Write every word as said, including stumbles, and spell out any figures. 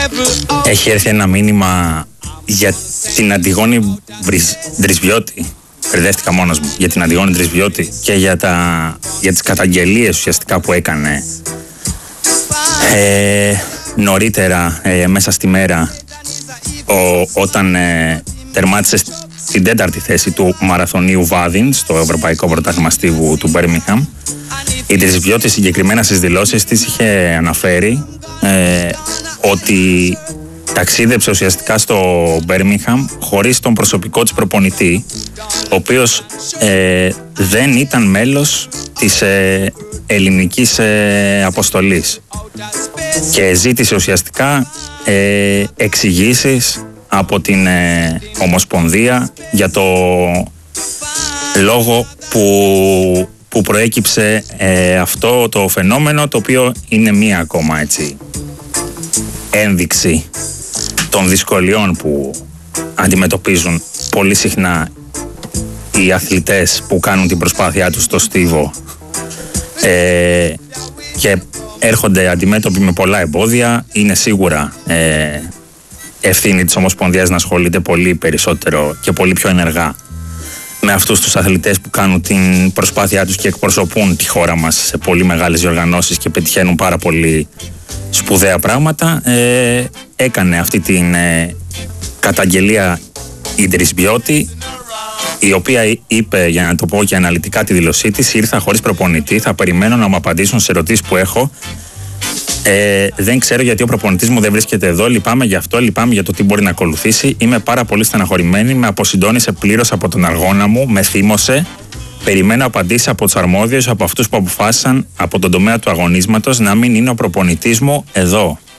Έχει έρθει ένα μήνυμα για την Αντιγόνη Ντρισβιώτη. Μπερδεύτηκα μόνος μου. Για την Αντιγόνη Ντρισβιώτη και για, τα, για τις καταγγελίες ουσιαστικά που έκανε ε, νωρίτερα ε, μέσα στη μέρα ο, όταν ε, τερμάτισε στην τέταρτη θέση του μαραθωνίου Βάδιν στο Ευρωπαϊκό Πρωτάθλημα Στίβου του Μπέρμιγχαμ. Η Ντρισβιώτη συγκεκριμένα στις δηλώσεις της είχε αναφέρει ε, ότι ταξίδεψε ουσιαστικά στο Μπέρμιγχαμ χωρίς τον προσωπικό της προπονητή, ο οποίος ε, δεν ήταν μέλος της ε, ελληνικής ε, αποστολής, και ζήτησε ουσιαστικά ε, εξηγήσεις από την ε, Ομοσπονδία για το λόγο που, που προέκυψε ε, αυτό το φαινόμενο, το οποίο είναι μία ακόμα έτσι ένδειξη των δυσκολιών που αντιμετωπίζουν πολύ συχνά οι αθλητές που κάνουν την προσπάθειά τους στο στίβο ε, και έρχονται αντιμέτωποι με πολλά εμπόδια. Είναι σίγουρα ε, ευθύνη της Ομοσπονδίας να ασχολείται πολύ περισσότερο και πολύ πιο ενεργά με αυτούς τους αθλητές που κάνουν την προσπάθειά τους και εκπροσωπούν τη χώρα μας σε πολύ μεγάλες διοργανώσεις και πετυχαίνουν πάρα πολύ σπουδαία πράγματα. Ε, έκανε αυτή την ε, καταγγελία η Ντρισβιώτη, η οποία είπε, για να το πω και αναλυτικά τη δήλωσή της: ήρθα χωρίς προπονητή, θα περιμένω να μου απαντήσουν σε ερωτήσεις που έχω. Ε, δεν ξέρω γιατί ο προπονητής μου δεν βρίσκεται εδώ. Λυπάμαι γι' αυτό, λυπάμαι για το τι μπορεί να ακολουθήσει. Είμαι πάρα πολύ στεναχωρημένη. Με αποσυντώνησε πλήρως από τον αργόνα μου, με θύμωσε. Περιμένω απαντήσεις από τους αρμόδιους, από αυτούς που αποφάσισαν από τον τομέα του αγωνίσματος, να μην είναι ο προπονητής μου εδώ.